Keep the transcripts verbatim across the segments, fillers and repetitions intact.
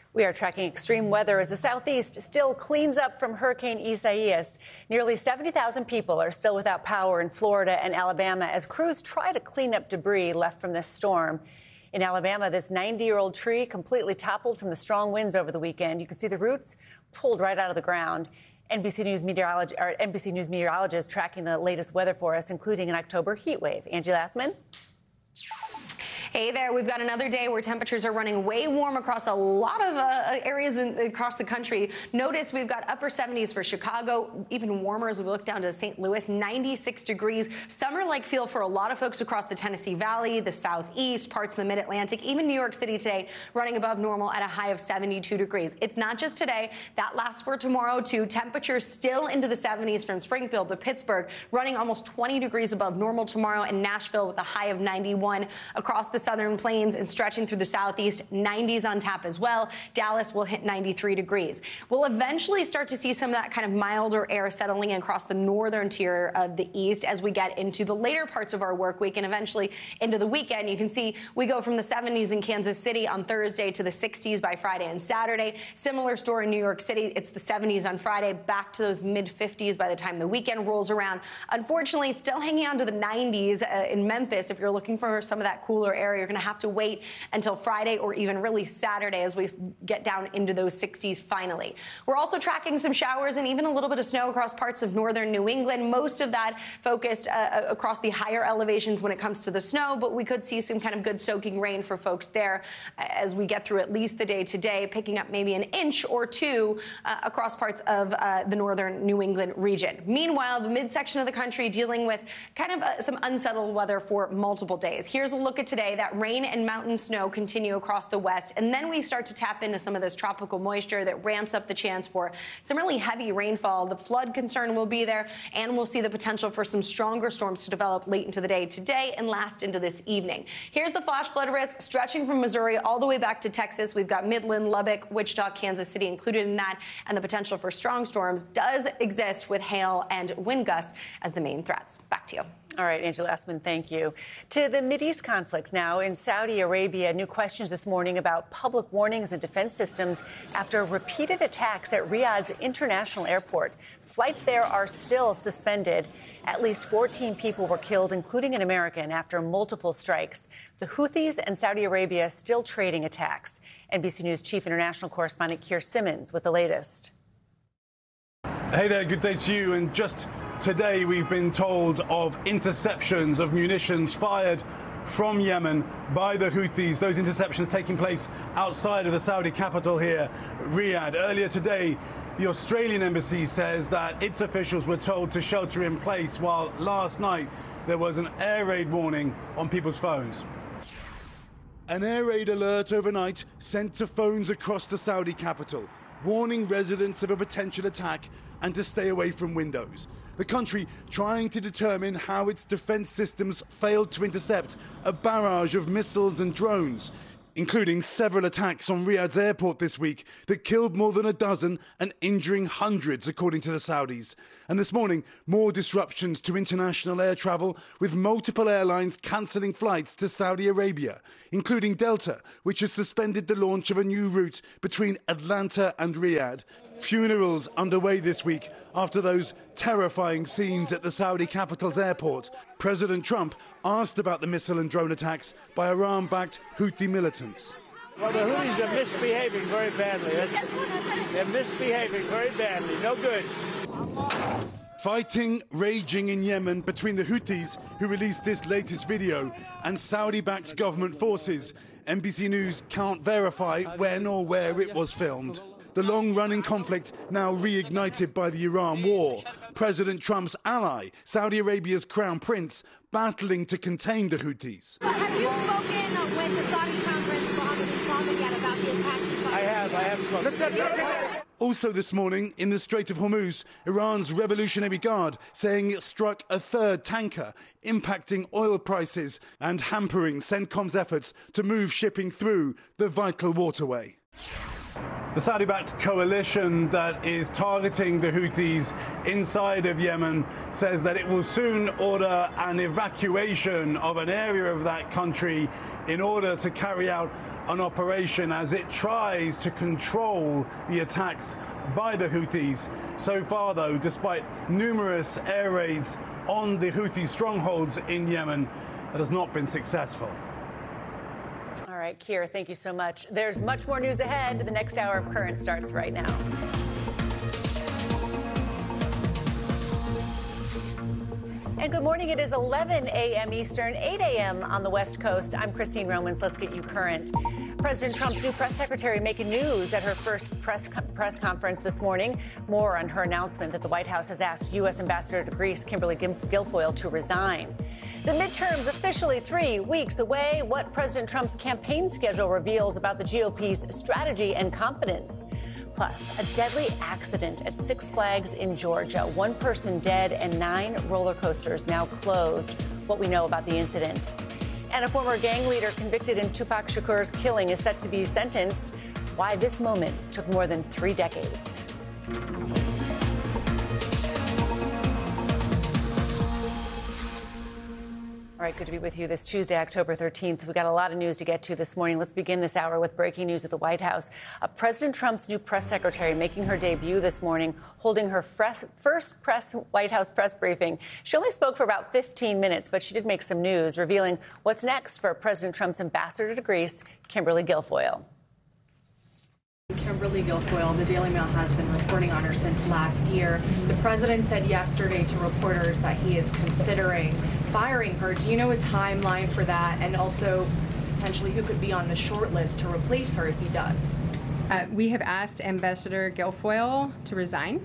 We are tracking extreme weather as the southeast still cleans up from Hurricane Isaias. Nearly seventy thousand people are still without power in Florida and Alabama as crews try to clean up debris left from this storm. In Alabama, this ninety-year-old tree completely toppled from the strong winds over the weekend. You can see the roots pulled right out of the ground. N B C News meteorologist, or N B C News meteorologist tracking the latest weather for us, including an October heat wave. Angie Lassman. Hey there, we've got another day where temperatures are running way warm across a lot of uh, areas in, across the country. Notice we've got upper seventies for Chicago, even warmer as we look down to Saint Louis, ninety-six degrees. Summer-like feel for a lot of folks across the Tennessee Valley, the southeast, parts of the mid-Atlantic, even New York City today running above normal at a high of seventy-two degrees. It's not just today. That lasts for tomorrow, too. Temperatures still into the seventies from Springfield to Pittsburgh, running almost twenty degrees above normal tomorrow, and Nashville with a high of ninety-one. Across the southern plains and stretching through the southeast, nineties on tap as well. Dallas will hit ninety-three degrees. We'll eventually start to see some of that kind of milder air settling across the northern tier of the east as we get into the later parts of our work week and eventually into the weekend. You can see we go from the seventies in Kansas City on Thursday to the sixties by Friday and Saturday. Similar story in New York City. It's the seventies on Friday, back to those mid fifties by the time the weekend rolls around. Unfortunately, still hanging on to the nineties uh, in Memphis. If you're looking for some of that cooler air, you're going to have to wait until Friday or even really Saturday as we get down into those sixties finally. We're also tracking some showers and even a little bit of snow across parts of northern New England. Most of that focused uh, across the higher elevations when it comes to the snow, but we could see some kind of good soaking rain for folks there as we get through at least the day today, picking up maybe an inch or two uh, across parts of uh, the northern New England region. Meanwhile, the midsection of the country dealing with kind of uh, some unsettled weather for multiple days. Here's a look at today. That rain and mountain snow continue across the west, and then we start to tap into some of this tropical moisture that ramps up the chance for some really heavy rainfall. The flood concern will be there, and we'll see the potential for some stronger storms to develop late into the day today and last into this evening. Here's the flash flood risk stretching from Missouri all the way back to Texas. We've got Midland, Lubbock, Wichita, Kansas City included in that, and the potential for strong storms does exist with hail and wind gusts as the main threats. Back to you. All right, Angela Assman, thank you. To the Mideast conflict now in Saudi Arabia. New questions this morning about public warnings and defense systems after repeated attacks at Riyadh's international airport. Flights there are still suspended. At least fourteen people were killed, including an American, after multiple strikes. The Houthis and Saudi Arabia still trading attacks. N B C News Chief International Correspondent Keir Simmons with the latest. Hey there, good day to you. And just today we've been told of interceptions of munitions fired from Yemen by the Houthis. Those interceptions taking place outside of the Saudi capital here, Riyadh. Earlier today, the Australian embassy says that its officials were told to shelter in place, while last night there was an air raid warning on people's phones. An air raid alert overnight sent to phones across the Saudi capital, warning residents of a potential attack and to stay away from windows. The country trying to determine how its defense systems failed to intercept a barrage of missiles and drones, including several attacks on Riyadh's airport this week that killed more than a dozen and injuring hundreds, according to the Saudis. And this morning, more disruptions to international air travel, with multiple airlines cancelling flights to Saudi Arabia, including Delta, which has suspended the launch of a new route between Atlanta and Riyadh. Funerals underway this week after those terrifying scenes at the Saudi capital's airport. President Trump asked about the missile and drone attacks by Iran-backed Houthi militants. Well, the Houthis are misbehaving very badly. They're misbehaving very badly. No good. Fighting raging in Yemen between the Houthis, who released this latest video, and Saudi-backed government forces. N B C News can't verify when or where it was filmed. The long-running conflict now reignited by the Iran war. President Trump's ally, Saudi Arabia's Crown Prince, battling to contain the Houthis. Have you spoken with the Saudi Crown Prince Mohammed bin Salman yet about the attacks? I have, I have spoken. Also this morning, in the Strait of Hormuz, Iran's Revolutionary Guard saying it struck a third tanker, impacting oil prices and hampering CENTCOM's efforts to move shipping through the vital waterway. The Saudi-backed coalition that is targeting the Houthis inside of Yemen says that it will soon order an evacuation of an area of that country in order to carry out an operation as it tries to control the attacks by the Houthis. So far, though, despite numerous air raids on the Houthi strongholds in Yemen, that has not been successful. All right, Keir, thank you so much. There's much more news ahead. The next hour of Current starts right now. And good morning. It is eleven a m Eastern, eight a m on the West Coast. I'm Christine Romans. Let's get you current. President Trump's new press secretary making news at her first press co- press conference this morning. More on her announcement that the White House has asked U S Ambassador to Greece, Kimberly Guilfoyle, to resign. The midterms officially three weeks away. What President Trump's campaign schedule reveals about the G O P's strategy and confidence. Plus, a deadly accident at Six Flags in Georgia. One person dead and nine roller coasters now closed. What we know about the incident. And a former gang leader convicted in Tupac Shakur's killing is set to be sentenced. Why this moment took more than three decades. All right, good to be with you this Tuesday, October thirteenth. We've got a lot of news to get to this morning. Let's begin this hour with breaking news at the White House. Uh, President Trump's new press secretary making her debut this morning, holding her fres- first press White House press briefing. She only spoke for about fifteen minutes, but she did make some news, revealing what's next for President Trump's ambassador to Greece, Kimberly Guilfoyle. Kimberly Guilfoyle, the Daily Mail has been reporting on her since last year. The president said yesterday to reporters that he is considering firing her. Do you know a timeline for that? And also potentially who could be on the short list to replace her if he does? Uh, we have asked Ambassador Guilfoyle to resign.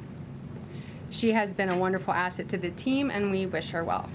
She has been a wonderful asset to the team, and we wish her well.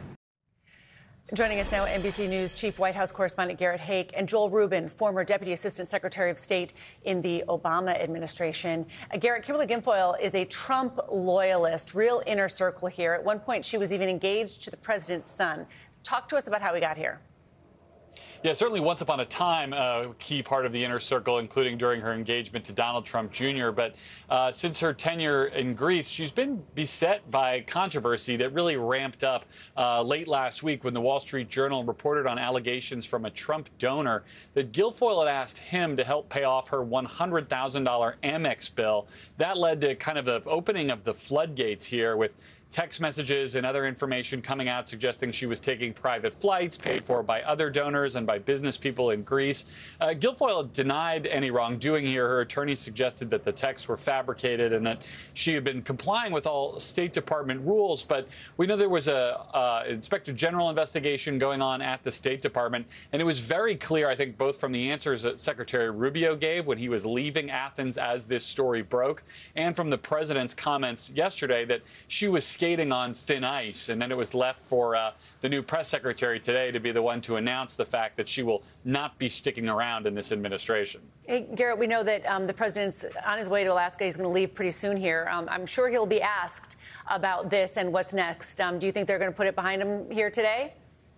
Joining us now, N B C News Chief White House Correspondent Garrett Haake and Joel Rubin, former Deputy Assistant Secretary of State in the Obama administration. Uh, Garrett, Kimberly Guilfoyle is a Trump loyalist, real inner circle here. At one point, she was even engaged to the president's son. Talk to us about how we got here. Yeah, certainly once upon a time, a uh, key part of the inner circle, including during her engagement to Donald Trump Junior But uh, since her tenure in Greece, she's been beset by controversy that really ramped up uh, late last week when the Wall Street Journal reported on allegations from a Trump donor that Guilfoyle had asked him to help pay off her one hundred thousand dollars Amex bill. That led to kind of the opening of the floodgates here, with text messages and other information coming out suggesting she was taking private flights paid for by other donors and by business people in Greece. Uh, Guilfoyle denied any wrongdoing here. Her attorney suggested that the texts were fabricated and that she had been complying with all State Department rules. But we know there was a uh, Inspector General investigation going on at the State Department, and it was very clear, I think, both from the answers that Secretary Rubio gave when he was leaving Athens as this story broke, and from the president's comments yesterday, that she was skating on thin ice. And then it was left for uh, the new press secretary today to be the one to announce the fact that she will not be sticking around in this administration. Hey, Garrett, we know that um, the president's on his way to Alaska. He's going to leave pretty soon here. Um, I'm sure he'll be asked about this and what's next. Um, do you think they're going to put it behind him here today?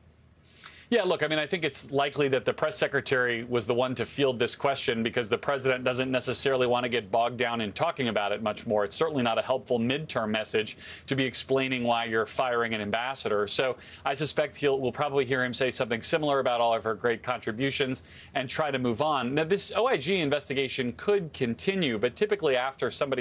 Yeah, look, I mean, I think it's likely that the press secretary was the one to field this question because the president doesn't necessarily want to get bogged down in talking about it much more. It's certainly not a helpful midterm message to be explaining why you're firing an ambassador. So I suspect he'll we'll probably hear him say something similar about all of her great contributions and try to move on. Now, this O I G investigation could continue, but typically after somebody